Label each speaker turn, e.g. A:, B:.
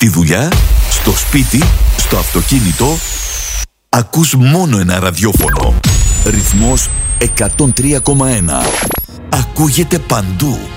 A: Στη δουλειά, στο σπίτι, στο αυτοκίνητο, ακούς μόνο ένα ραδιόφωνο. Ρυθμός 103,1. Ακούγεται παντού.